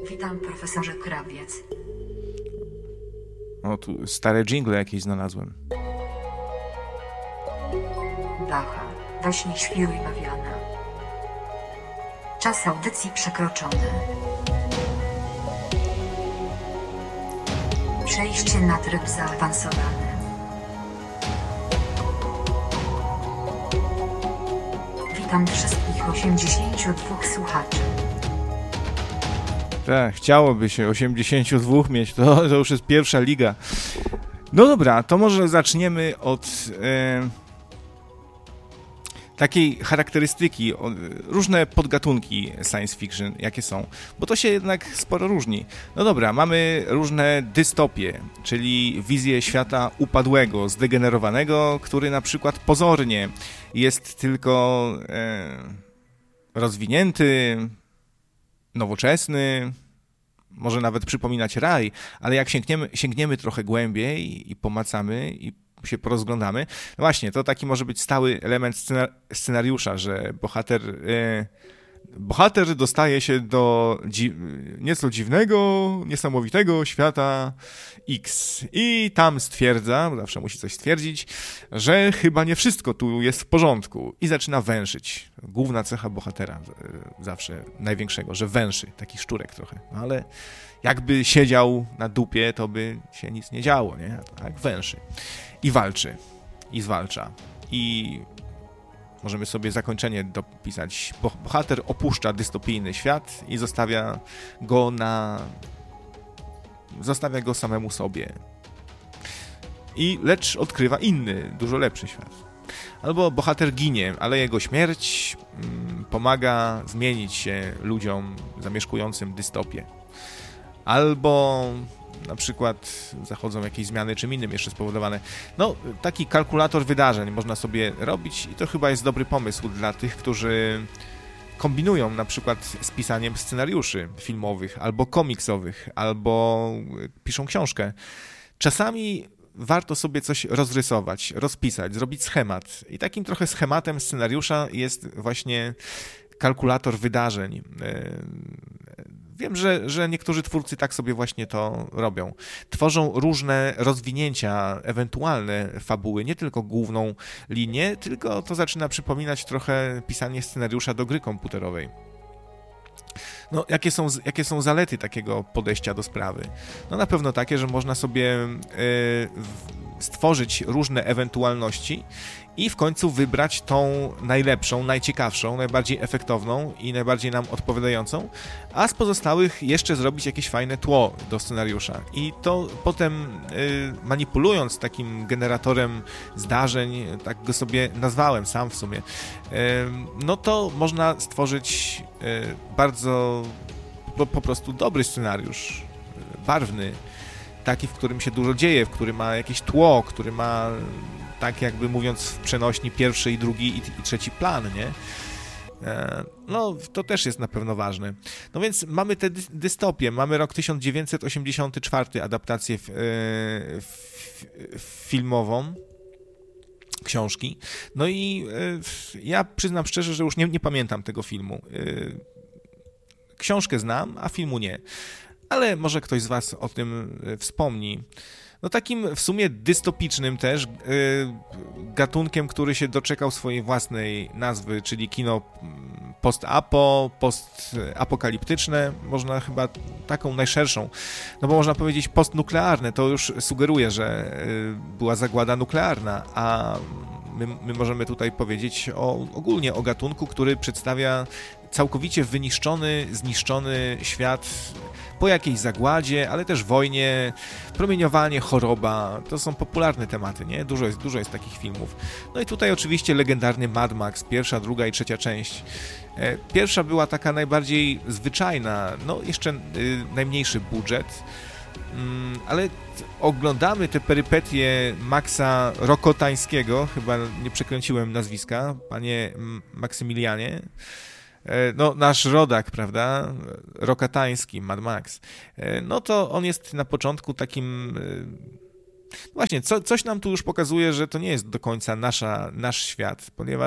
Witam, profesorze Krawiec. O, tu stare dżingle jakieś znalazłem. Dacha, we śnie świruj bawiana. Czas audycji przekroczony. Przejście na tryb zaawansowany. Witam wszystkich 82 słuchaczy. Tak, chciałoby się 82 mieć, to już jest pierwsza liga. No dobra, to może zaczniemy od takiej charakterystyki, różne podgatunki science fiction, jakie są, bo to się jednak sporo różni. No dobra, mamy różne dystopie, czyli wizję świata upadłego, zdegenerowanego, który na przykład pozornie jest tylko rozwinięty, nowoczesny, może nawet przypominać raj, ale jak sięgniemy trochę głębiej i pomacamy i się porozglądamy, no właśnie, to taki może być stały element scenariusza, że bohater dostaje się do nieco dziwnego, niesamowitego świata X i tam stwierdza, bo zawsze musi coś stwierdzić, że chyba nie wszystko tu jest w porządku i zaczyna węszyć. Główna cecha bohatera, zawsze największego, że węszy, taki szczurek trochę, no ale jakby siedział na dupie, to by się nic nie działo, nie? A tak węszy. I walczy, i zwalcza. I możemy sobie zakończenie dopisać. Bohater opuszcza dystopijny świat i zostawia go samemu sobie. Lecz odkrywa inny, dużo lepszy świat. Albo bohater ginie, ale jego śmierć pomaga zmienić się ludziom zamieszkującym dystopię. Albo na przykład zachodzą jakieś zmiany czym innym jeszcze spowodowane. No, taki kalkulator wydarzeń można sobie robić i to chyba jest dobry pomysł dla tych, którzy kombinują na przykład z pisaniem scenariuszy filmowych, albo komiksowych, albo piszą książkę. Czasami warto sobie coś rozrysować, rozpisać, zrobić schemat. I takim trochę schematem scenariusza jest właśnie kalkulator wydarzeń. Wiem, że niektórzy twórcy tak sobie właśnie to robią. Tworzą różne rozwinięcia, ewentualne fabuły, nie tylko główną linię, tylko to zaczyna przypominać trochę pisanie scenariusza do gry komputerowej. No, jakie są zalety takiego podejścia do sprawy? No na pewno takie, że można sobie stworzyć różne ewentualności i w końcu wybrać tą najlepszą, najciekawszą, najbardziej efektowną i najbardziej nam odpowiadającą, a z pozostałych jeszcze zrobić jakieś fajne tło do scenariusza. I to potem manipulując takim generatorem zdarzeń, tak go sobie nazwałem sam w sumie, no to można stworzyć bardzo po prostu dobry scenariusz, barwny, taki, w którym się dużo dzieje, w którym ma jakieś tło, który ma, tak jakby mówiąc w przenośni, pierwszy i drugi i trzeci plan, nie? No, to też jest na pewno ważne. No więc mamy tę dystopię, mamy rok 1984, adaptację filmową, książki. No i ja przyznam szczerze, że już nie pamiętam tego filmu. Książkę znam, a filmu nie. Ale może ktoś z was o tym wspomni. No takim w sumie dystopicznym też gatunkiem, który się doczekał swojej własnej nazwy, czyli kino postapokaliptyczne, można chyba taką najszerszą, no bo można powiedzieć postnuklearne, to już sugeruje, że była zagłada nuklearna, a my możemy tutaj powiedzieć ogólnie o gatunku, który przedstawia całkowicie wyniszczony, zniszczony świat po jakiejś zagładzie, ale też wojnie, promieniowanie, choroba. To są popularne tematy, nie? Dużo jest takich filmów. No i tutaj oczywiście legendarny Mad Max, pierwsza, druga i trzecia część. Pierwsza była taka najbardziej zwyczajna, no jeszcze najmniejszy budżet, ale oglądamy te perypetie Maxa Rokotańskiego, chyba nie przekręciłem nazwiska, panie Maksymilianie, no nasz rodak, prawda, Rokatański, Mad Max, no to on jest na początku takim, właśnie, coś nam tu już pokazuje, że to nie jest do końca nasz świat, ponieważ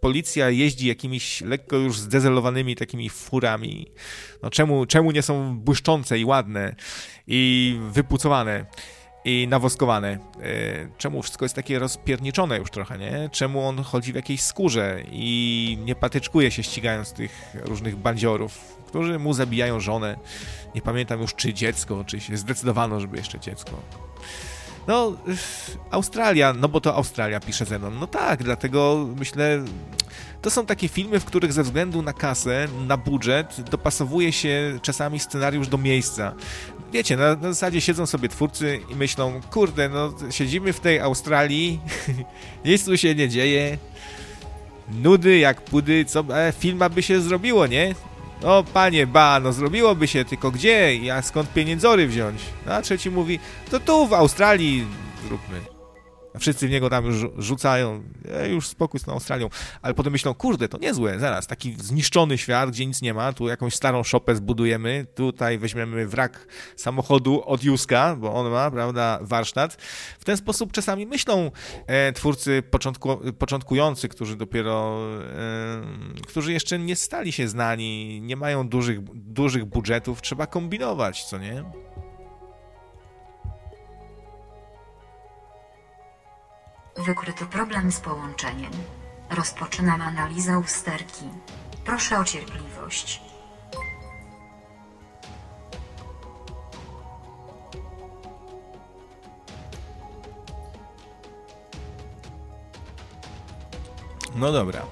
policja jeździ jakimiś lekko już zdezelowanymi takimi furami. No czemu nie są błyszczące i ładne i wypucowane i nawoskowane? Czemu wszystko jest takie rozpierniczone już trochę, nie? Czemu on chodzi w jakiejś skórze i nie patyczkuje się ścigając tych różnych bandziorów, którzy mu zabijają żonę? Nie pamiętam już, czy dziecko, czy się zdecydowano, żeby jeszcze dziecko. No, Australia, no bo to Australia, pisze Zenon. No tak, dlatego myślę, to są takie filmy, w których ze względu na kasę, na budżet, dopasowuje się czasami scenariusz do miejsca. Wiecie, na zasadzie siedzą sobie twórcy i myślą, kurde, no siedzimy w tej Australii, nic tu się nie dzieje, nudy jak pudy, co filma by się zrobiło, nie? O panie, no zrobiłoby się, tylko gdzie? A skąd pieniędzory wziąć? A trzeci mówi, to tu w Australii zróbmy. A wszyscy w niego tam już rzucają, już spokój z tą Australią. Ale potem myślą, kurde, to niezłe, zaraz, taki zniszczony świat, gdzie nic nie ma, tu jakąś starą szopę zbudujemy, tutaj weźmiemy wrak samochodu od Józka, bo on ma, prawda, warsztat. W ten sposób czasami myślą twórcy początkujący, którzy dopiero, którzy jeszcze nie stali się znani, nie mają dużych budżetów, trzeba kombinować, co nie? Wykryto problem z połączeniem. Rozpoczynam analizę usterki. Proszę o cierpliwość. No dobra.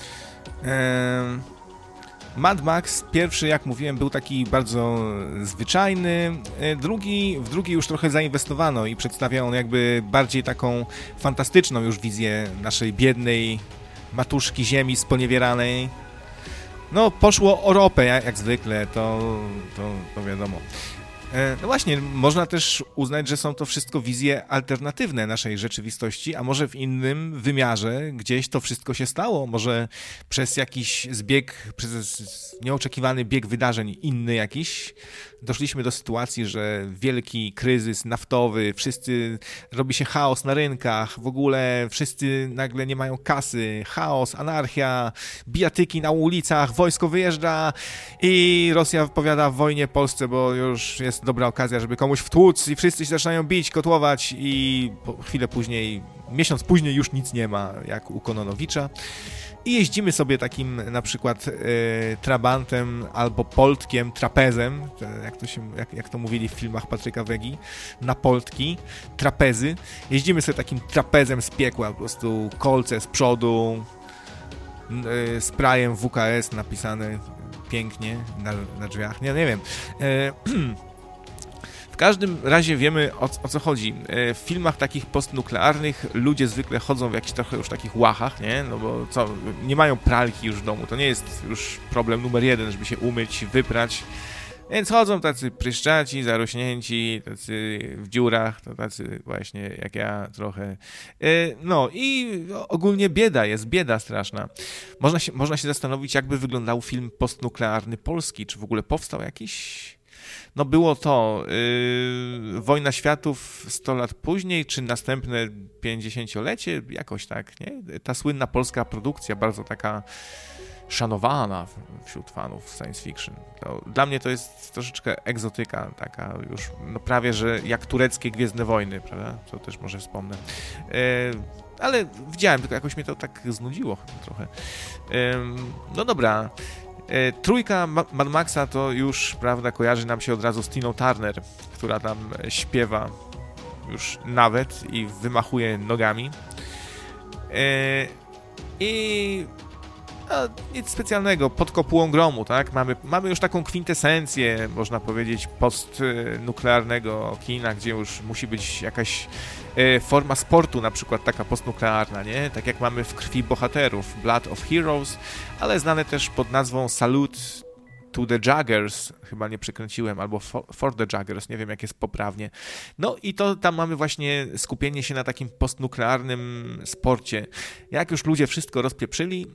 Mad Max pierwszy, jak mówiłem, był taki bardzo zwyczajny, w drugi już trochę zainwestowano i przedstawia on jakby bardziej taką fantastyczną już wizję naszej biednej matuszki ziemi sponiewieranej. No, poszło o ropę, jak zwykle, to wiadomo. No właśnie, można też uznać, że są to wszystko wizje alternatywne naszej rzeczywistości, a może w innym wymiarze gdzieś to wszystko się stało, może przez jakiś przez nieoczekiwany bieg wydarzeń inny jakiś, doszliśmy do sytuacji, że wielki kryzys naftowy, robi się chaos na rynkach, w ogóle wszyscy nagle nie mają kasy, chaos, anarchia, bijatyki na ulicach, wojsko wyjeżdża i Rosja wypowiada wojnę Polsce, bo już jest dobra okazja, żeby komuś wtłuc i wszyscy się zaczynają bić, kotłować i chwilę później, miesiąc później już nic nie ma, jak u Kononowicza. I jeździmy sobie takim na przykład trabantem albo poltkiem, trapezem, jak to mówili w filmach Patryka Wegi, na poltki, trapezy. Jeździmy sobie takim trapezem z piekła, po prostu kolce z przodu, sprayem WKS napisane pięknie na drzwiach. Nie wiem. W każdym razie wiemy, o co chodzi. W filmach takich postnuklearnych ludzie zwykle chodzą w jakichś trochę już takich łachach, nie? No bo nie mają pralki już w domu. To nie jest już problem numer jeden, żeby się umyć, wyprać. Więc chodzą tacy pryszczaci, zarośnięci, tacy w dziurach, to tacy właśnie jak ja trochę. No i ogólnie bieda straszna. Można się zastanowić, jakby wyglądał film postnuklearny polski. Czy w ogóle powstał jakiś... No było to Wojna Światów 100 lat później, czy następne 50-lecie, jakoś tak, nie? Ta słynna polska produkcja, bardzo taka szanowana wśród fanów science fiction. Dla mnie to jest troszeczkę egzotyka, taka już no prawie, że jak tureckie Gwiezdne Wojny, prawda? To też może wspomnę. Ale widziałem, tylko jakoś mnie to tak znudziło trochę. No dobra. Trójka Mad Maxa to już, prawda, kojarzy nam się od razu z Tiną Turner, która tam śpiewa już nawet i wymachuje nogami. I nic specjalnego, pod kopułą gromu, tak? Mamy już taką kwintesencję, można powiedzieć, postnuklearnego kina, gdzie już musi być jakaś forma sportu, na przykład taka postnuklearna, nie? Tak jak mamy w Krwi Bohaterów, Blood of Heroes, ale znane też pod nazwą Salute to the Jaggers, chyba nie przekręciłem, albo for the Jaggers, nie wiem jak jest poprawnie. No i to tam mamy właśnie skupienie się na takim postnuklearnym sporcie. Jak już ludzie wszystko rozpieprzyli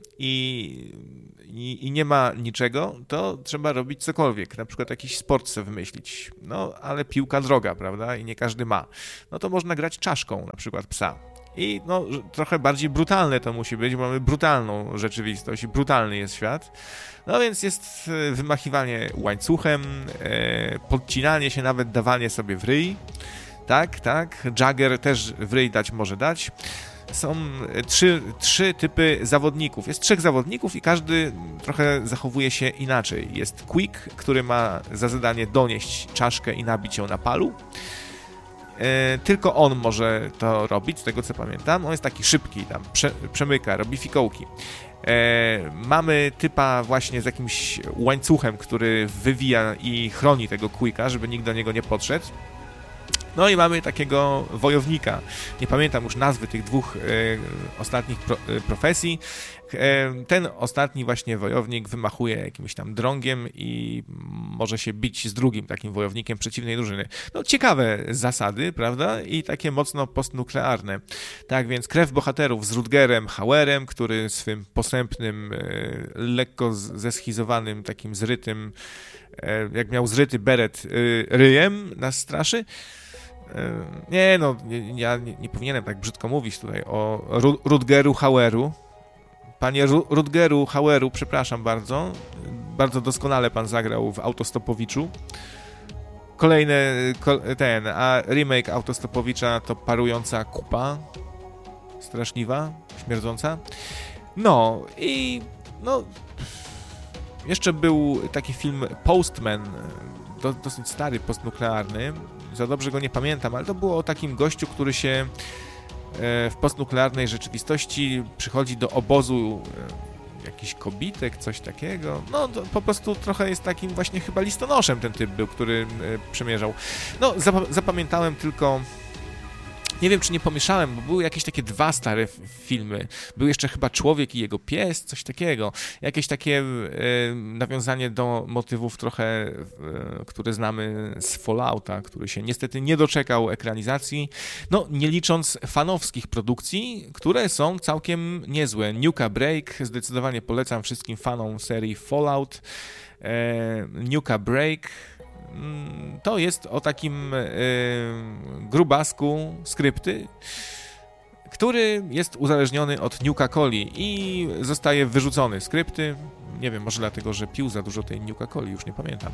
i nie ma niczego, to trzeba robić cokolwiek, na przykład jakiś sport sobie wymyślić. No, ale piłka droga, prawda? I nie każdy ma. No to można grać czaszką, na przykład psa. i no, trochę bardziej brutalne to musi być, bo mamy brutalną rzeczywistość i brutalny jest świat. No więc jest wymachiwanie łańcuchem, podcinanie się, nawet dawanie sobie w ryj. Tak. Jagger też w ryj może dać. Są trzy typy zawodników. Jest 3 zawodników i każdy trochę zachowuje się inaczej. Jest Quick, który ma za zadanie donieść czaszkę i nabić ją na palu. Tylko on może to robić, z tego co pamiętam. On jest taki szybki, tam przemyka, robi fikołki. Mamy typa właśnie z jakimś łańcuchem, który wywija i chroni tego Quicka, żeby nikt do niego nie podszedł. No i mamy takiego wojownika. Nie pamiętam już nazwy tych 2 ostatnich profesji. Ten ostatni właśnie wojownik wymachuje jakimś tam drągiem i może się bić z drugim takim wojownikiem przeciwnej drużyny. No ciekawe zasady, prawda? I takie mocno postnuklearne. Tak więc krew bohaterów z Rutgerem Hauerem, który swym posępnym, lekko zeschizowanym, takim zrytym, jak miał zryty beret ryjem, nas straszy. Ja nie powinienem tak brzydko mówić tutaj o Rutgeru Haueru. Panie Rutgeru Haueru, przepraszam bardzo. Bardzo doskonale pan zagrał w Autostopowiczu. A remake Autostopowicza to parująca kupa. Straszliwa, śmierdząca. No i jeszcze był taki film Postman, dosyć stary, postnuklearny. Za dobrze go nie pamiętam, ale to było o takim gościu, który się w postnuklearnej rzeczywistości przychodzi do obozu jakiś kobitek, coś takiego. No to po prostu trochę jest takim właśnie chyba listonoszem ten typ był, który przemierzał. No zapamiętałem tylko... Nie wiem, czy nie pomieszałem, bo były jakieś takie 2 stare filmy. Był jeszcze chyba Człowiek i jego pies, coś takiego. Jakieś takie nawiązanie do motywów trochę, które znamy z Fallouta, który się niestety nie doczekał ekranizacji. No, nie licząc fanowskich produkcji, które są całkiem niezłe. Nuka Break, zdecydowanie polecam wszystkim fanom serii Fallout. Nuka Break... To jest o takim grubasku skrypty, który jest uzależniony od Nuka-Coli i zostaje wyrzucony z krypty. Nie wiem, może dlatego, że pił za dużo tej Nuka-Coli, już nie pamiętam.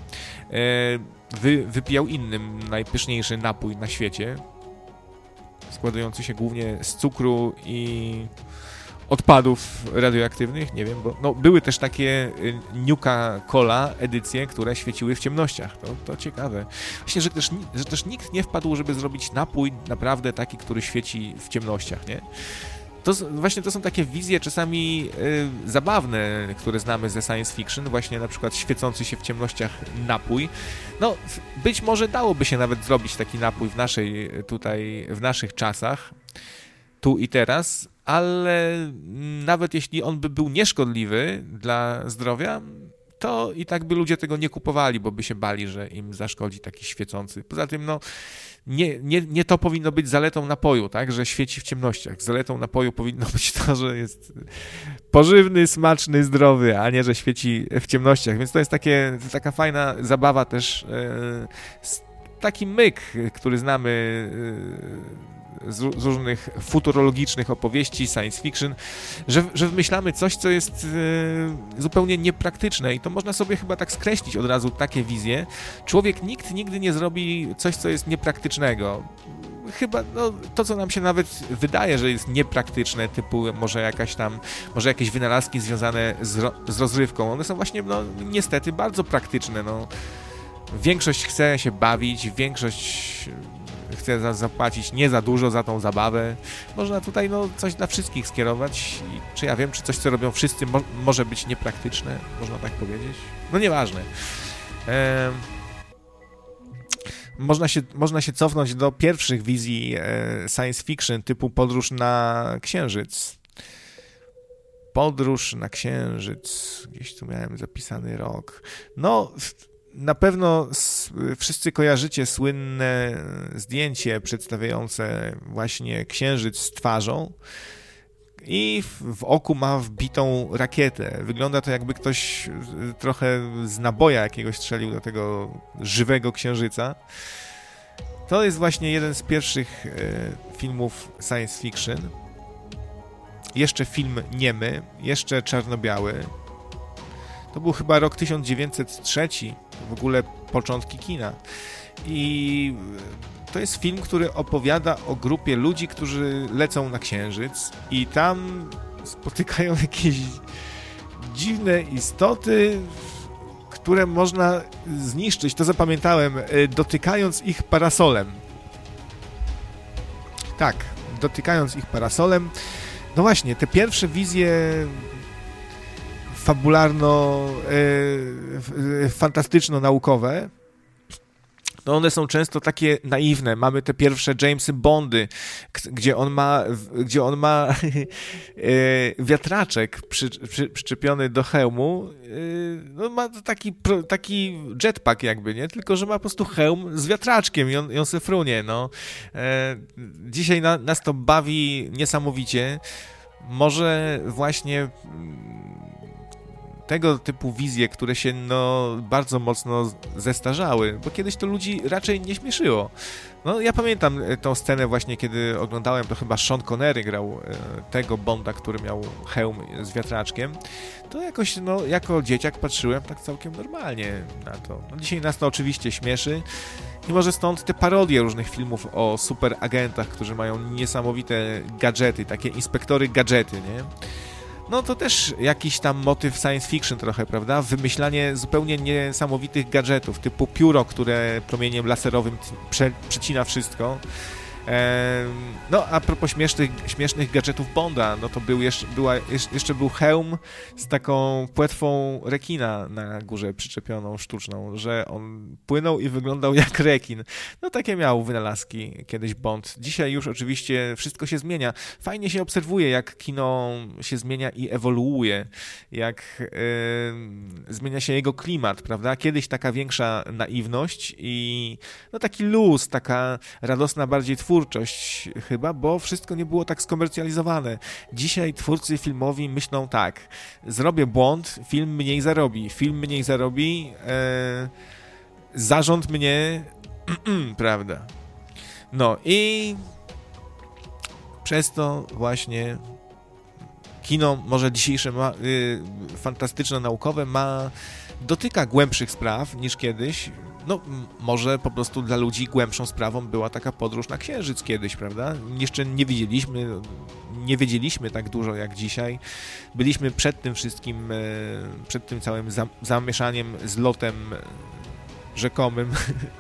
Wypijał innym najpyszniejszy napój na świecie, składający się głównie z cukru i odpadów radioaktywnych, nie wiem, bo były też takie Nuka-Cola edycje, które świeciły w ciemnościach. To ciekawe. Właśnie, że też nikt nie wpadł, żeby zrobić napój naprawdę taki, który świeci w ciemnościach, nie? To są takie wizje czasami zabawne, które znamy ze science fiction, właśnie na przykład świecący się w ciemnościach napój. No, być może dałoby się nawet zrobić taki napój w naszych czasach, tu i teraz, ale nawet jeśli on by był nieszkodliwy dla zdrowia, to i tak by ludzie tego nie kupowali, bo by się bali, że im zaszkodzi taki świecący. Poza tym, nie to powinno być zaletą napoju, tak, że świeci w ciemnościach. Zaletą napoju powinno być to, że jest pożywny, smaczny, zdrowy, a nie, że świeci w ciemnościach. Więc to jest taka fajna zabawa też, taki myk, który znamy z różnych futurologicznych opowieści, science fiction, że wymyślamy coś, co jest zupełnie niepraktyczne i to można sobie chyba tak skreślić od razu, takie wizje. Nikt nigdy nie zrobi coś, co jest niepraktycznego. Chyba to, co nam się nawet wydaje, że jest niepraktyczne, typu może jakieś wynalazki związane z rozrywką, one są właśnie niestety bardzo praktyczne. Większość chce się bawić, większość chce zapłacić nie za dużo za tą zabawę. Można tutaj coś dla wszystkich skierować. Czy ja wiem, czy coś, co robią wszyscy, może być niepraktyczne? Można tak powiedzieć? Nieważne. Można się cofnąć do pierwszych wizji science fiction typu podróż na Księżyc. Podróż na Księżyc. Gdzieś tu miałem zapisany rok. Na pewno wszyscy kojarzycie słynne zdjęcie przedstawiające właśnie Księżyc z twarzą i w oku ma wbitą rakietę. Wygląda to, jakby ktoś trochę z naboja jakiegoś strzelił do tego żywego Księżyca. To jest właśnie jeden z pierwszych filmów science fiction. Jeszcze film niemy, jeszcze czarno-biały. To był chyba rok 1903, w ogóle początki kina. I to jest film, który opowiada o grupie ludzi, którzy lecą na Księżyc i tam spotykają jakieś dziwne istoty, które można zniszczyć, to zapamiętałem, dotykając ich parasolem. Tak, dotykając ich parasolem. No właśnie, te pierwsze wizje fabularno-fantastyczno-naukowe, no one są często takie naiwne. Mamy te pierwsze Jamesy Bondy, gdzie on ma wiatraczek przyczepiony do hełmu. No ma taki jetpack jakby, nie? Tylko że ma po prostu hełm z wiatraczkiem i on se frunie, no. Dzisiaj nas to bawi niesamowicie. Może właśnie tego typu wizje, które się bardzo mocno zestarzały, bo kiedyś to ludzi raczej nie śmieszyło. No ja pamiętam tą scenę właśnie, kiedy oglądałem, to chyba Sean Connery grał tego Bonda, który miał hełm z wiatraczkiem. To jakoś, jako dzieciak patrzyłem tak całkiem normalnie na to. No, dzisiaj nas to oczywiście śmieszy i może stąd te parodie różnych filmów o superagentach, którzy mają niesamowite gadżety, takie inspektory gadżety, nie? No to też jakiś tam motyw science fiction trochę, prawda? Wymyślanie zupełnie niesamowitych gadżetów, typu pióro, które promieniem laserowym przecina wszystko. No a propos śmiesznych gadżetów Bonda, no to jeszcze był hełm z taką płetwą rekina na górze przyczepioną, sztuczną, że on płynął i wyglądał jak rekin. No takie miał wynalazki kiedyś Bond. Dzisiaj już oczywiście wszystko się zmienia. Fajnie się obserwuje, jak kino się zmienia i ewoluuje, jak zmienia się jego klimat, prawda? Kiedyś taka większa naiwność i taki luz, taka radosna bardziej twórczość chyba, bo wszystko nie było tak skomercjalizowane. Dzisiaj twórcy filmowi myślą tak, zrobię błąd, film mniej zarobi, zarząd mnie, prawda. No i przez to właśnie kino, może dzisiejsze fantastyczno-naukowe dotyka głębszych spraw niż kiedyś. No, może po prostu dla ludzi głębszą sprawą była taka podróż na Księżyc kiedyś, prawda? Jeszcze nie wiedzieliśmy tak dużo jak dzisiaj. Byliśmy przed tym wszystkim, przed tym całym zamieszaniem z lotem rzekomym.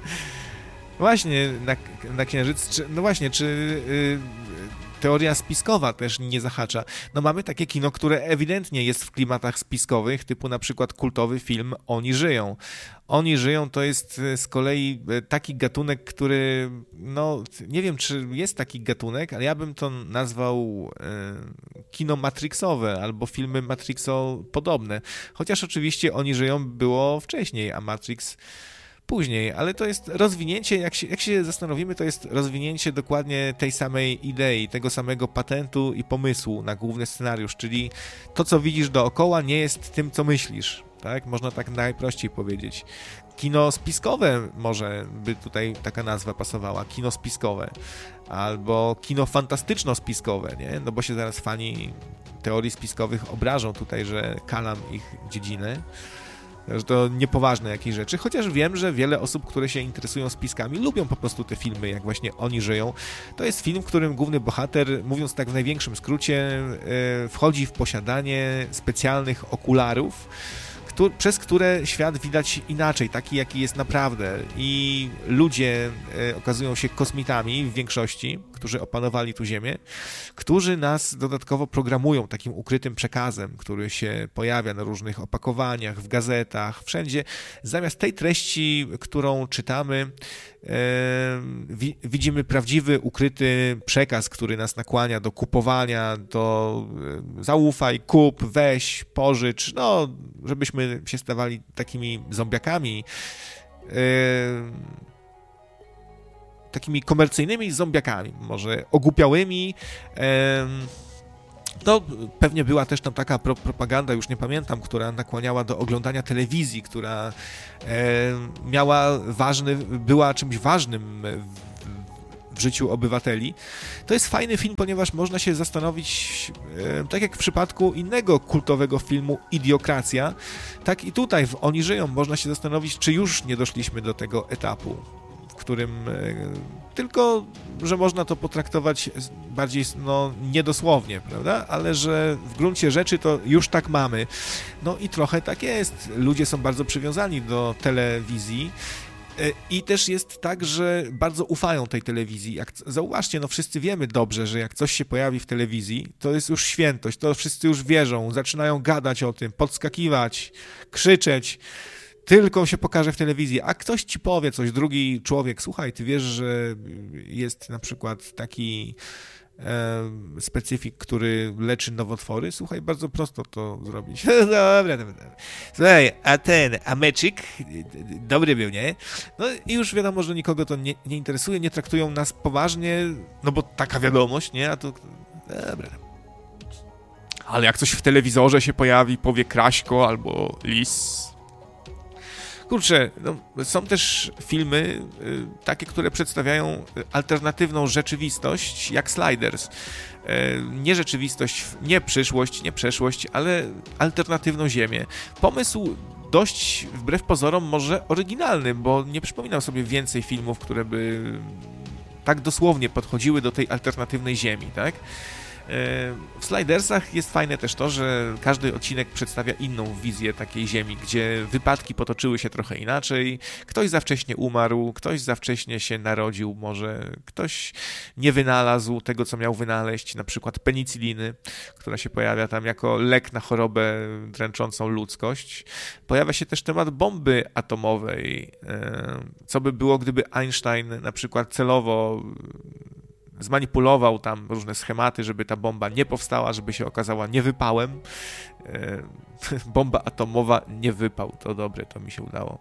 Właśnie, na Księżyc, czy teoria spiskowa też nie zahacza. No mamy takie kino, które ewidentnie jest w klimatach spiskowych, typu na przykład kultowy film Oni żyją. Oni żyją to jest z kolei taki gatunek, który, nie wiem, czy jest taki gatunek, ale ja bym to nazwał kino matrixowe albo filmy Matrixo podobne. Chociaż oczywiście Oni żyją było wcześniej, a Matrix później, ale to jest rozwinięcie, jak się zastanowimy, to jest rozwinięcie dokładnie tej samej idei, tego samego patentu i pomysłu na główny scenariusz, czyli to, co widzisz dookoła, nie jest tym, co myślisz, tak? Można tak najprościej powiedzieć. Kino spiskowe może by tutaj taka nazwa pasowała, kino spiskowe, albo kino fantastyczno-spiskowe, nie? No bo się zaraz fani teorii spiskowych obrażą tutaj, że kalam ich dziedzinę, że to niepoważne jakieś rzeczy, chociaż wiem, że wiele osób, które się interesują spiskami, lubią po prostu te filmy, jak właśnie Oni żyją. To jest film, w którym główny bohater, mówiąc tak w największym skrócie, wchodzi w posiadanie specjalnych okularów, przez które świat widać inaczej, taki jaki jest naprawdę. I ludzie okazują się kosmitami w większości, którzy opanowali tu Ziemię, którzy nas dodatkowo programują takim ukrytym przekazem, który się pojawia na różnych opakowaniach, w gazetach, wszędzie. Zamiast tej treści, którą czytamy, widzimy prawdziwy, ukryty przekaz, który nas nakłania do kupowania, do zaufaj, kup, weź, pożycz, żebyśmy się stawali takimi zombiakami, takimi komercyjnymi zombiakami, może ogłupiałymi. To pewnie była też tam taka propaganda, już nie pamiętam, która nakłaniała do oglądania telewizji, która była czymś ważnym w życiu obywateli. To jest fajny film, ponieważ można się zastanowić, tak jak w przypadku innego kultowego filmu Idiokracja, tak i tutaj w Oni żyją można się zastanowić, czy już nie doszliśmy do tego etapu, w którym tylko, że można to potraktować bardziej niedosłownie, prawda? Ale że w gruncie rzeczy to już tak mamy. No i trochę tak jest. Ludzie są bardzo przywiązani do telewizji. I też jest tak, że bardzo ufają tej telewizji. Zauważcie, wszyscy wiemy dobrze, że jak coś się pojawi w telewizji, to jest już świętość, to wszyscy już wierzą, zaczynają gadać o tym, podskakiwać, krzyczeć, tylko się pokaże w telewizji, a ktoś ci powie coś, drugi człowiek, słuchaj, ty wiesz, że jest na przykład taki specyfik, który leczy nowotwory? Słuchaj, bardzo prosto to zrobić. Dobra. Słuchaj, a meczyk dobry był, nie? No i już wiadomo, że nikogo to nie interesuje, nie traktują nas poważnie, no bo taka wiadomość, nie? A to... Dobra. Ale jak coś w telewizorze się pojawi, powie Kraśko albo Lis... Kurczę, są też filmy takie, które przedstawiają alternatywną rzeczywistość, jak Sliders. Nie rzeczywistość, nie przyszłość, nie przeszłość, ale alternatywną ziemię. Pomysł dość, wbrew pozorom, może oryginalny, bo nie przypominam sobie więcej filmów, które by tak dosłownie podchodziły do tej alternatywnej ziemi, tak? W Slidersach jest fajne też to, że każdy odcinek przedstawia inną wizję takiej ziemi, gdzie wypadki potoczyły się trochę inaczej, ktoś za wcześnie umarł, ktoś za wcześnie się narodził, może ktoś nie wynalazł tego, co miał wynaleźć, na przykład penicyliny, która się pojawia tam jako lek na chorobę dręczącą ludzkość. Pojawia się też temat bomby atomowej, co by było, gdyby Einstein na przykład celowo zmanipulował tam różne schematy, żeby ta bomba nie powstała, żeby się okazała niewypałem. Bomba atomowa, niewypał. To dobre, to mi się udało.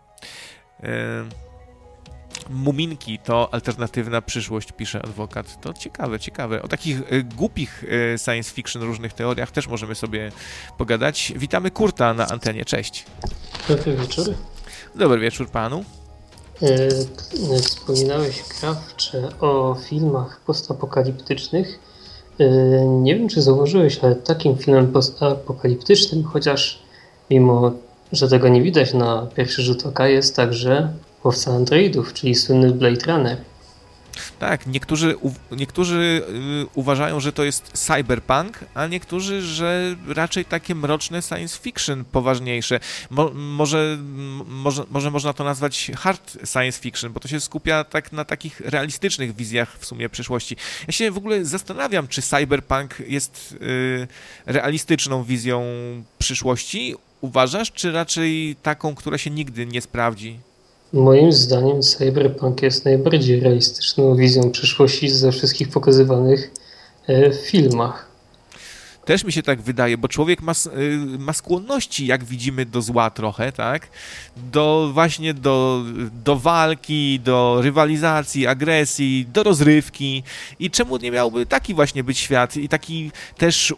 Muminki to alternatywna przyszłość, pisze adwokat. To ciekawe. O takich głupich science fiction różnych teoriach też możemy sobie pogadać. Witamy Kurta na antenie. Cześć. Dobry wieczór. Dobry wieczór panu. Wspominałeś, Krawcze, o filmach postapokaliptycznych. Nie wiem, czy zauważyłeś, ale takim filmem postapokaliptycznym, chociaż mimo, że tego nie widać na pierwszy rzut oka, jest także Łowca Androidów, czyli słynny Blade Runner. Tak, niektórzy uważają, że to jest cyberpunk, a niektórzy, że raczej takie mroczne science fiction poważniejsze. Może można to nazwać hard science fiction, bo to się skupia tak na takich realistycznych wizjach w sumie przyszłości. Ja się w ogóle zastanawiam, czy cyberpunk jest realistyczną wizją przyszłości, uważasz, czy raczej taką, która się nigdy nie sprawdzi? Moim zdaniem cyberpunk jest najbardziej realistyczną wizją przyszłości ze wszystkich pokazywanych w filmach. Też mi się tak wydaje, bo człowiek ma skłonności, jak widzimy, do zła trochę, tak? Właśnie do walki, do rywalizacji, agresji, do rozrywki. I czemu nie miałby taki właśnie być świat? I taki też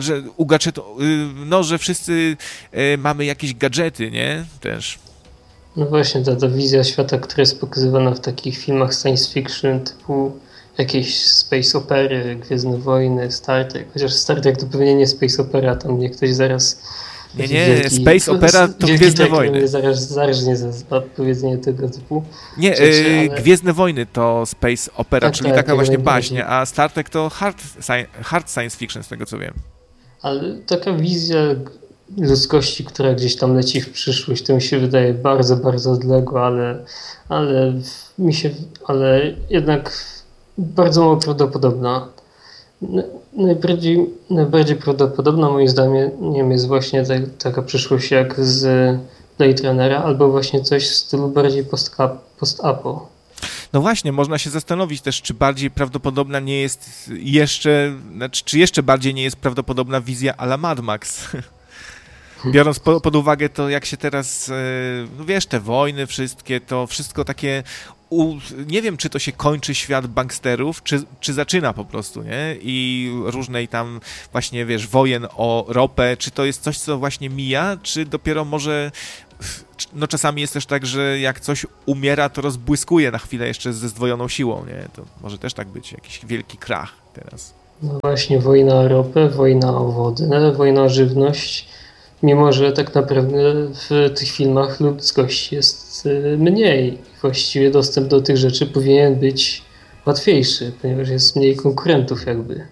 że wszyscy mamy jakieś gadżety, nie? Też. No właśnie, ta wizja świata, która jest pokazywana w takich filmach science fiction typu jakieś space opery, Gwiezdne Wojny, Star Trek, chociaż Star Trek to pewnie nie space opera, tam mnie ktoś zaraz... Nie, space opera to Gwiezdne Wojny. Zaraz zarżnie za odpowiedzenie tego typu Nie, rzeczy, ale... Gwiezdne Wojny to space opera, czyli taka właśnie baśń, najbardziej. a Star Trek to hard science fiction, z tego co wiem. Ale taka wizja ludzkości, która gdzieś tam leci w przyszłość, to mi się wydaje bardzo, bardzo odległa, ale jednak bardzo mało prawdopodobna. Najbardziej prawdopodobna moim zdaniem jest właśnie taka przyszłość jak z Blade Runnera, albo właśnie coś w stylu bardziej post-apo. No właśnie, można się zastanowić też, czy bardziej prawdopodobna nie jest czy jeszcze bardziej nie jest prawdopodobna wizja à la Mad Max. Biorąc pod uwagę to, jak się teraz, no wiesz, te wojny wszystkie, to wszystko takie, nie wiem, czy to się kończy świat banksterów, czy zaczyna po prostu, nie? I różnej tam właśnie, wiesz, wojen o ropę, czy to jest coś, co właśnie mija, czy dopiero może no czasami jest też tak, że jak coś umiera, to rozbłyskuje na chwilę jeszcze ze zdwojoną siłą, nie? To może też tak być, jakiś wielki krach teraz. No właśnie, wojna o ropę, wojna o wodę, wojna o żywność. Mimo że tak naprawdę w tych filmach ludzkości jest mniej. Właściwie dostęp do tych rzeczy powinien być łatwiejszy, ponieważ jest mniej konkurentów jakby.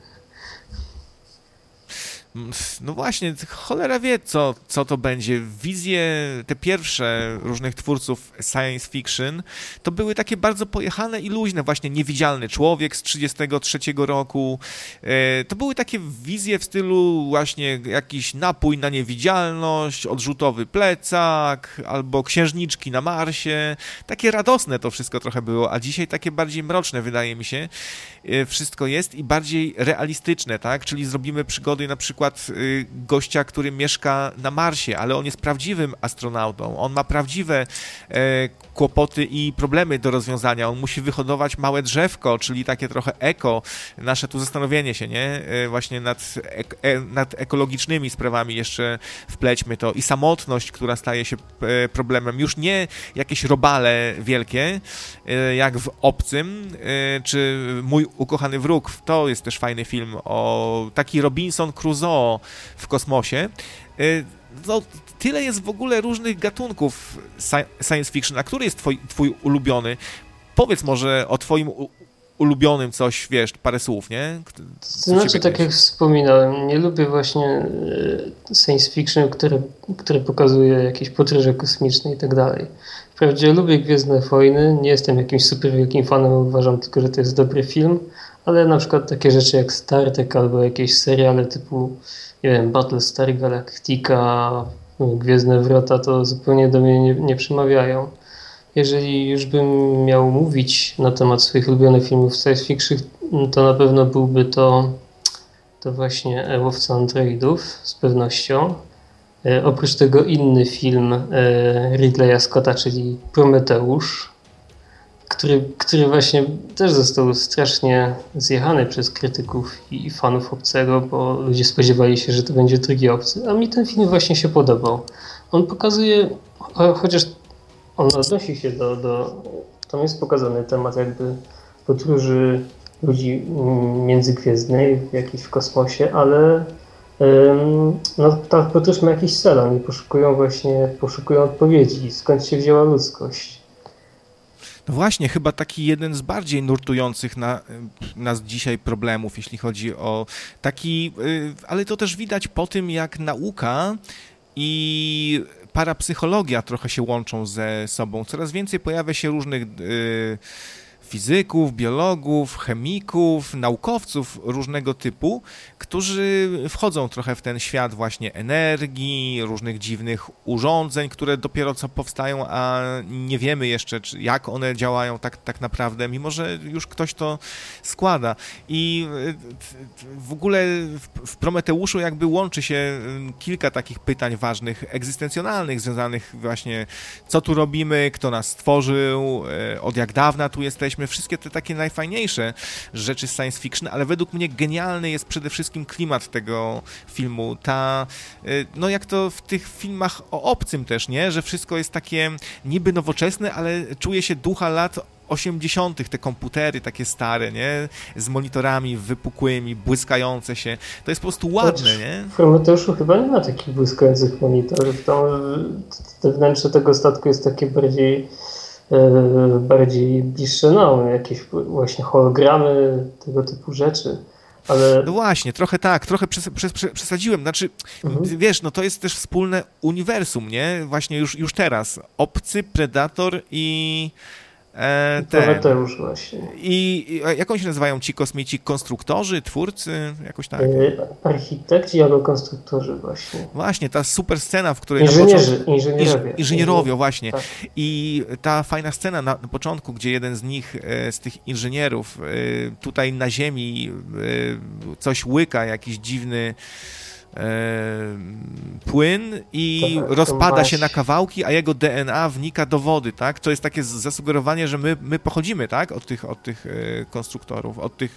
No właśnie, cholera wie, co to będzie. Wizje, te pierwsze różnych twórców science fiction, to były takie bardzo pojechane i luźne. Właśnie Niewidzialny Człowiek z 1933 roku. To były takie wizje w stylu właśnie jakiś napój na niewidzialność, odrzutowy plecak, albo księżniczki na Marsie. Takie radosne to wszystko trochę było, a dzisiaj takie bardziej mroczne, wydaje mi się. Wszystko jest i bardziej realistyczne, tak? Czyli zrobimy przygody na przykład gościa, który mieszka na Marsie, ale on jest prawdziwym astronautą. On ma prawdziwe kłopoty i problemy do rozwiązania. On musi wyhodować małe drzewko, czyli takie trochę eko. Nasze tu zastanowienie się, nie? Właśnie nad ekologicznymi sprawami jeszcze wplećmy to. I samotność, która staje się problemem. Już nie jakieś robale wielkie, jak w Obcym, czy Mój ukochany wróg. To jest też fajny film o taki Robinson Crusoe w kosmosie. No, tyle jest w ogóle różnych gatunków science fiction. A który jest twój ulubiony? Powiedz może o twoim ulubionym coś, wiesz, parę słów, nie? Znaczy, tak jak wspominałem, nie lubię właśnie science fiction, które pokazuje jakieś podróże kosmiczne i tak dalej. Wprawdzie lubię Gwiezdne Wojny, nie jestem jakimś super wielkim fanem, uważam tylko, że to jest dobry film, ale na przykład takie rzeczy jak Star Trek albo jakieś seriale typu, nie wiem, Battlestar Galactica, Gwiezdne Wrota, to zupełnie do mnie nie przemawiają. Jeżeli już bym miał mówić na temat swoich ulubionych filmów science fiction, to na pewno byłby to właśnie Łowca Androidów, z pewnością. Oprócz tego inny film Ridleya Scotta, czyli Prometeusz, który właśnie też został strasznie zjechany przez krytyków i fanów Obcego, bo ludzie spodziewali się, że to będzie drugi Obcy, a mi ten film właśnie się podobał. On pokazuje, chociaż on odnosi się tam jest pokazany temat jakby podróży ludzi międzygwiezdnej, jakiejś w kosmosie, ale no, ta podróż ma jakiś cel, oni poszukują odpowiedzi, skąd się wzięła ludzkość. No właśnie, chyba taki jeden z bardziej nurtujących nas dzisiaj problemów, jeśli chodzi o taki, ale to też widać po tym, jak nauka i parapsychologia trochę się łączą ze sobą. Coraz więcej pojawia się różnych fizyków, biologów, chemików, naukowców różnego typu, którzy wchodzą trochę w ten świat właśnie energii, różnych dziwnych urządzeń, które dopiero co powstają, a nie wiemy jeszcze, jak one działają tak naprawdę, mimo że już ktoś to składa. I w ogóle w Prometeuszu jakby łączy się kilka takich pytań ważnych, egzystencjonalnych, związanych właśnie, co tu robimy, kto nas stworzył, od jak dawna tu jesteśmy, wszystkie te takie najfajniejsze rzeczy z science fiction, ale według mnie genialny jest przede wszystkim klimat tego filmu. No jak to w tych filmach o Obcym też, nie? Że wszystko jest takie niby nowoczesne, ale czuje się ducha lat 80., te komputery takie stare, nie? Z monitorami wypukłymi, błyskające się. To jest po prostu ładne, nie? W Prometeuszu chyba nie ma takich błyskających monitorów. Tam te wnętrze tego statku jest takie bardziej bliższe nam, jakieś właśnie hologramy, tego typu rzeczy. Ale... No właśnie, trochę tak, trochę przesadziłem. Znaczy, wiesz, no to jest też wspólne uniwersum, nie? Właśnie już teraz. Obcy, Predator i Prometeusz właśnie. I jak oni się nazywają ci kosmici? Konstruktorzy, twórcy? Jakoś tak? Architekci albo konstruktorzy właśnie. Właśnie, ta super scena, w której... Inżynierowie, właśnie. Tak. I ta fajna scena na początku, gdzie jeden z nich, z tych inżynierów, tutaj na ziemi coś łyka, jakiś dziwny płyn i rozpada się na kawałki, a jego DNA wnika do wody, tak? To jest takie zasugerowanie, że my pochodzimy, tak? Od tych konstruktorów, od tych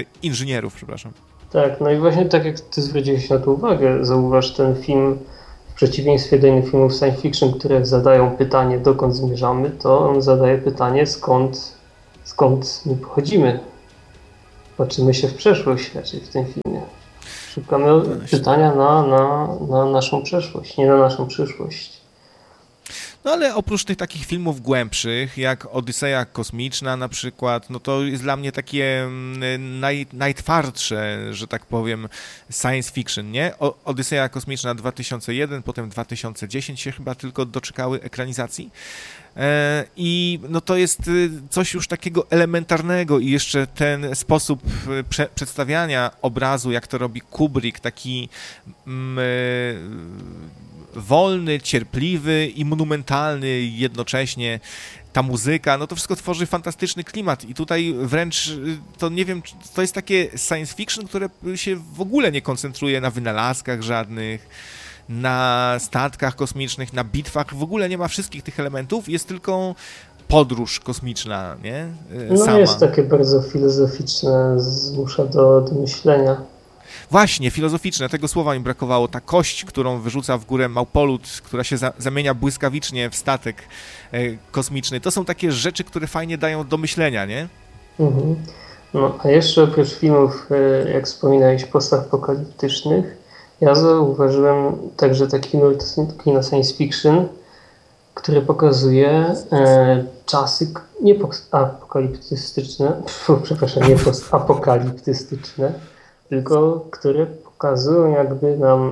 inżynierów, przepraszam. Tak, no i właśnie tak jak ty zwróciłeś na to uwagę, zauważ, ten film w przeciwieństwie do innych filmów science fiction, które zadają pytanie, dokąd zmierzamy, to on zadaje pytanie, skąd my pochodzimy. Patrzymy się w przeszłość raczej w tym filmie. Szukamy pytania na naszą przeszłość, nie na naszą przyszłość. No ale oprócz tych takich filmów głębszych, jak Odyseja Kosmiczna na przykład, no to jest dla mnie takie najtwardsze, że tak powiem, science fiction, nie? Odyseja Kosmiczna 2001, potem 2010 się chyba tylko doczekały ekranizacji. I no to jest coś już takiego elementarnego i jeszcze ten sposób przedstawiania obrazu, jak to robi Kubrick, taki wolny, cierpliwy i monumentalny jednocześnie. Ta muzyka, no to wszystko tworzy fantastyczny klimat i tutaj wręcz, to nie wiem, to jest takie science fiction, które się w ogóle nie koncentruje na wynalazkach żadnych, na statkach kosmicznych, na bitwach, w ogóle nie ma wszystkich tych elementów, jest tylko podróż kosmiczna, nie? No sama. Jest takie bardzo filozoficzne, zmusza do myślenia. Właśnie, filozoficzne, tego słowa mi brakowało. Ta kość, którą wyrzuca w górę Małpolut, która się zamienia błyskawicznie w statek kosmiczny, to są takie rzeczy, które fajnie dają do myślenia, nie? Mhm. No, a jeszcze oprócz filmów, jak wspominałeś, postapokaliptycznych, ja zauważyłem także taki kino science fiction, który pokazuje czasy nie apokaliptystyczne, przepraszam, nie postapokaliptystyczne, tylko które pokazują jakby nam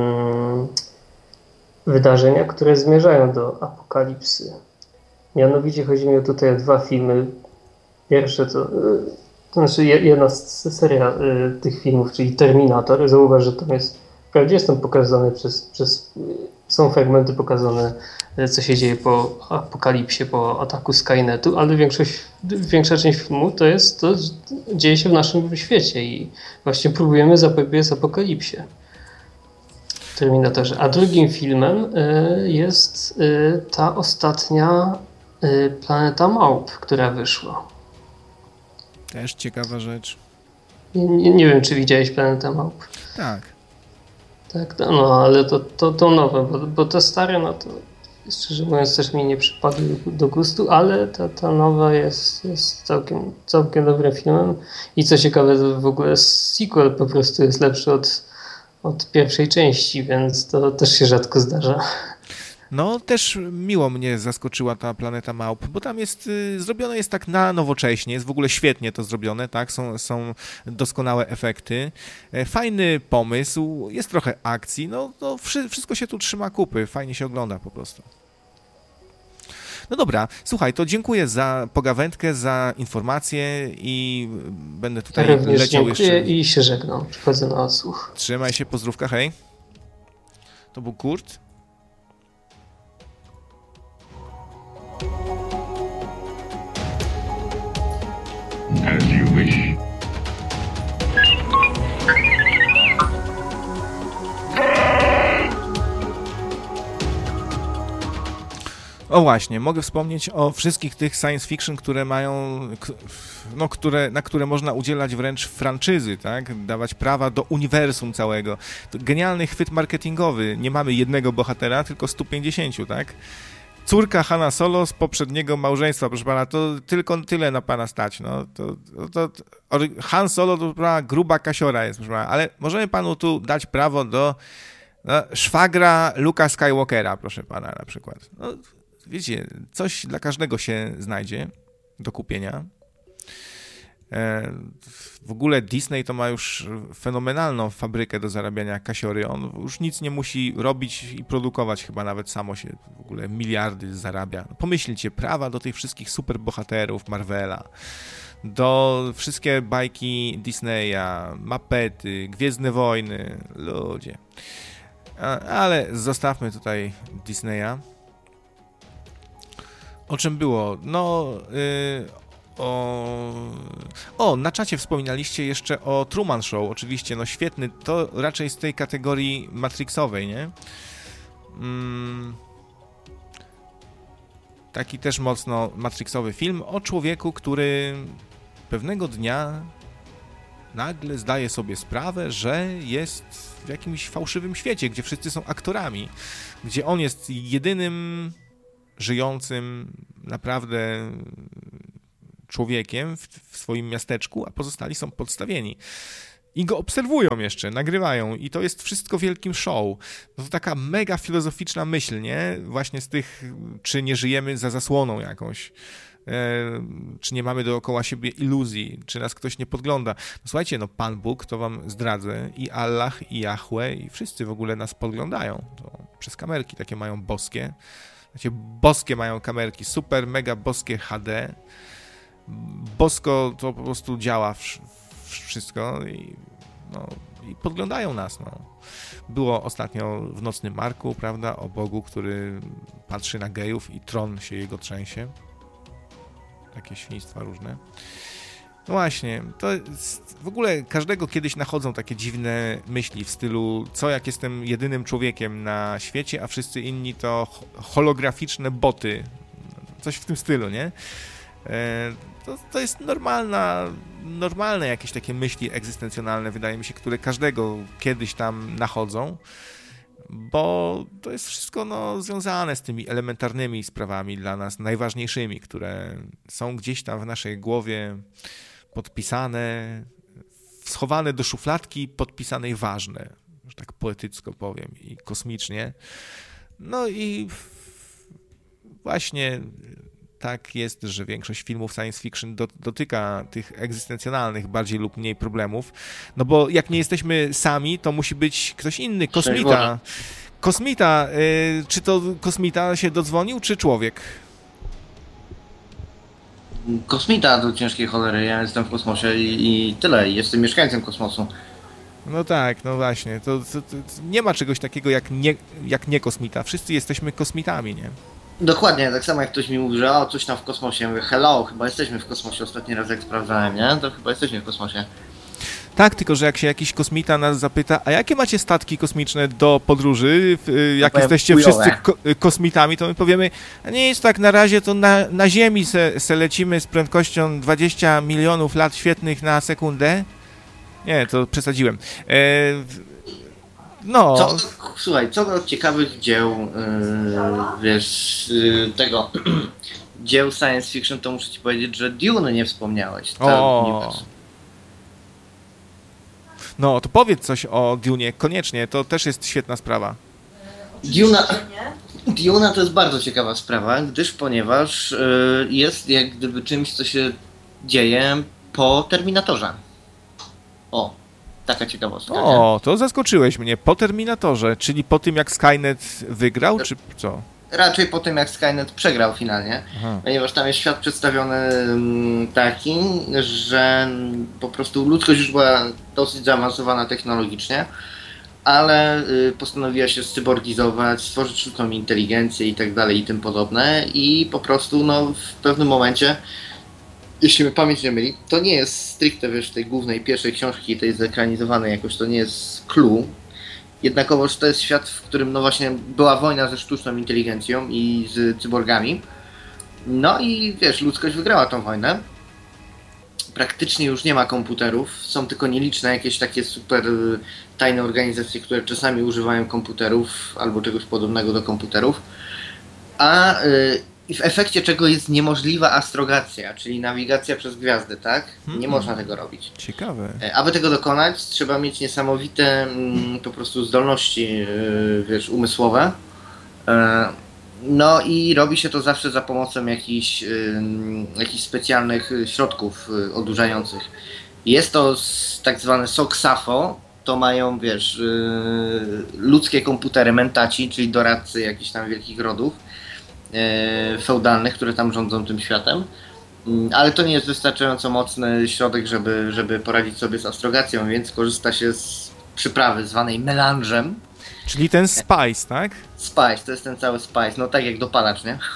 wydarzenia, które zmierzają do apokalipsy. Mianowicie chodzi mi tutaj o dwa filmy. Pierwsze to znaczy jedna seria tych filmów, czyli Terminator. Zauważ, że tam jest, wprawdzie jest tam pokazane są fragmenty pokazane, co się dzieje po apokalipsie, po ataku Skynetu, ale większa część filmu to dzieje się w naszym świecie i właśnie próbujemy zapobiec apokalipsie w Terminatorze. A drugim filmem jest ta ostatnia Planeta Małp, która wyszła. Też ciekawa rzecz. Nie wiem, czy widziałeś Planetę Małp. Tak. Tak, no ale to nowe, bo te stare, no to szczerze mówiąc też mi nie przypadły do gustu, ale ta nowa jest całkiem dobrym filmem i co ciekawe, w ogóle sequel po prostu jest lepszy od pierwszej części, więc to też się rzadko zdarza. No, też miło mnie zaskoczyła ta Planeta Małp, bo tam jest, zrobione jest tak na nowocześnie, jest w ogóle świetnie to zrobione, tak, są doskonałe efekty, fajny pomysł, jest trochę akcji, no to wszystko się tu trzyma kupy, fajnie się ogląda po prostu. No dobra, słuchaj, to dziękuję za pogawędkę, za informacje i będę tutaj również leciał dziękuję jeszcze. I się żegnam, przychodzę na odsłuch. Trzymaj się, pozdrówka, hej. To był Kurt. As you wish. O właśnie, mogę wspomnieć o wszystkich tych science fiction, które mają, no, na które można udzielać wręcz franczyzy, tak? Dawać prawa do uniwersum całego. To genialny chwyt marketingowy. Nie mamy jednego bohatera, tylko 150, tak? Córka Hanna Solo z poprzedniego małżeństwa, proszę pana, to tylko tyle na pana stać, no. Han Solo to gruba kasiora jest, proszę pana, ale możemy panu tu dać prawo do szwagra Luka Skywalkera, proszę pana, na przykład. No, wiecie, coś dla każdego się znajdzie do kupienia. W ogóle Disney to ma już fenomenalną fabrykę do zarabiania kasiory. On już nic nie musi robić i produkować, chyba nawet samo się w ogóle miliardy zarabia. Pomyślcie, prawa do tych wszystkich superbohaterów Marvela, do wszystkie bajki Disneya, Muppety, Gwiezdne Wojny, ludzie. Ale zostawmy tutaj Disneya. O czym było? No... na czacie wspominaliście jeszcze o Truman Show, oczywiście, no świetny, to raczej z tej kategorii matrixowej, nie? Taki też mocno matrixowy film o człowieku, który pewnego dnia nagle zdaje sobie sprawę, że jest w jakimś fałszywym świecie, gdzie wszyscy są aktorami, gdzie on jest jedynym żyjącym naprawdę człowiekiem w swoim miasteczku, a pozostali są podstawieni. I go obserwują jeszcze, nagrywają i to jest wszystko wielkim show. No to taka mega filozoficzna myśl, nie? Właśnie z tych, czy nie żyjemy za zasłoną jakąś, czy nie mamy dookoła siebie iluzji, czy nas ktoś nie podgląda. No słuchajcie, no Pan Bóg, to wam zdradzę, i Allah, i Jahwe, i wszyscy w ogóle nas podglądają. To przez kamerki takie mają boskie. Znacie, boskie mają kamerki, super, mega boskie HD. Bosko to po prostu działa wszystko i podglądają nas. No. Było ostatnio w Nocnym Marku, prawda, o Bogu, który patrzy na gejów i tron się jego trzęsie. Takie świństwa różne. No właśnie, to jest, w ogóle każdego kiedyś nachodzą takie dziwne myśli w stylu, co jak jestem jedynym człowiekiem na świecie, a wszyscy inni to holograficzne boty. Coś w tym stylu, nie? To jest normalne jakieś takie myśli egzystencjonalne, wydaje mi się, które każdego kiedyś tam nachodzą, bo to jest wszystko związane z tymi elementarnymi sprawami dla nas, najważniejszymi, które są gdzieś tam w naszej głowie podpisane, schowane do szufladki podpisanej ważne, że tak poetycko powiem i kosmicznie. No i właśnie tak jest, że większość filmów science fiction dotyka tych egzystencjonalnych bardziej lub mniej problemów, no bo jak nie jesteśmy sami, to musi być ktoś inny, kosmita. Kosmita, czy to kosmita się dodzwonił, czy człowiek? Kosmita do ciężkiej cholery, ja jestem w kosmosie i tyle, jestem mieszkańcem kosmosu. No tak, no właśnie, to nie ma czegoś takiego jak nie kosmita, wszyscy jesteśmy kosmitami, nie? Dokładnie, tak samo jak ktoś mi mówi, że coś tam w kosmosie, mówię, hello, chyba jesteśmy w kosmosie, ostatni raz jak sprawdzałem, nie? To chyba jesteśmy w kosmosie. Tak, tylko że jak się jakiś kosmita nas zapyta, a jakie macie statki kosmiczne do podróży, jak jesteście wszyscy kosmitami, to my powiemy, nie jest tak, na razie to na Ziemi se lecimy z prędkością 20 milionów lat świetlnych na sekundę. Nie, to przesadziłem. No. Słuchaj, co do ciekawych dzieł, dzieł science fiction, to muszę ci powiedzieć, że Dune nie wspomniałeś. No, to powiedz coś o Dune'ie, koniecznie, to też jest świetna sprawa. Duna to jest bardzo ciekawa sprawa, ponieważ jest jak gdyby czymś, co się dzieje po Terminatorze. Taka ciekawostka. To zaskoczyłeś mnie. Po Terminatorze, czyli po tym jak Skynet wygrał, czy co? Raczej po tym jak Skynet przegrał finalnie, ponieważ tam jest świat przedstawiony taki, że po prostu ludzkość już była dosyć zaawansowana technologicznie, ale postanowiła się cyborgizować, stworzyć sztuczną inteligencję i tak dalej i tym podobne i po prostu w pewnym momencie, jeśli mnie pamięć nie myli, to nie jest stricte tej głównej, pierwszej książki, tej zekranizowanej jakoś, to nie jest clue. Jednakowoż to jest świat, w którym właśnie była wojna ze sztuczną inteligencją i z cyborgami. No i ludzkość wygrała tą wojnę. Praktycznie już nie ma komputerów, są tylko nieliczne jakieś takie super tajne organizacje, które czasami używają komputerów albo czegoś podobnego do komputerów. I w efekcie czego jest niemożliwa astrogacja, czyli nawigacja przez gwiazdy, tak? Nie można tego robić. Ciekawe. Aby tego dokonać, trzeba mieć niesamowite po prostu zdolności, umysłowe. No i robi się to zawsze za pomocą jakichś specjalnych środków odurzających. Jest to tak zwane SOC-SAFO, to mają, ludzkie komputery mentaci, czyli doradcy jakichś tam wielkich rodów feudalnych, które tam rządzą tym światem, ale to nie jest wystarczająco mocny środek, żeby poradzić sobie z astrogacją, więc korzysta się z przyprawy zwanej melanżem. Czyli ten spice, tak? Spice, to jest ten cały spice, no tak jak dopalacz, nie?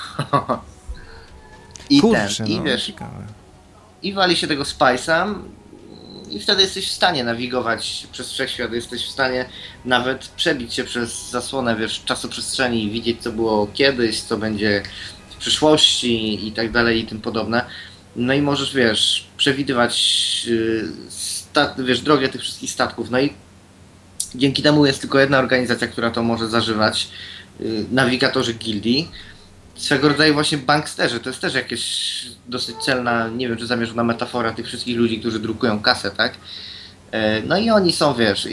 I wali się tego spice'a i wtedy jesteś w stanie nawigować przez wszechświat, jesteś w stanie nawet przebić się przez zasłonę, czasoprzestrzeni i widzieć, co było kiedyś, co będzie w przyszłości i tak dalej i tym podobne. no i możesz, wiesz, przewidywać drogę tych wszystkich statków, no i dzięki temu jest tylko jedna organizacja, która to może zażywać, nawigatorzy gildii, swego rodzaju właśnie banksterzy. To jest też jakieś dosyć celna, nie wiem czy zamierzona metafora tych wszystkich ludzi, którzy drukują kasę, tak? No i oni są, wiesz,